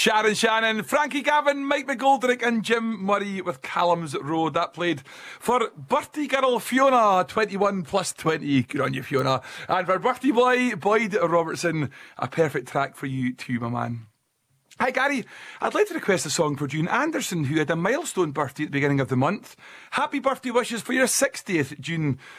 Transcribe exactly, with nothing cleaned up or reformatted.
Sharon Shannon, Frankie Gavin, Mike McGoldrick and Jim Murray with Callum's Road. That played for birthday girl Fiona, twenty-one plus twenty. Good on you, Fiona. And for birthday boy Boyd Robertson, a perfect track for you too, my man. Hi Gary, I'd like to request a song for June Anderson, who had a milestone birthday at the beginning of the month. Happy birthday wishes for your sixtieth, June.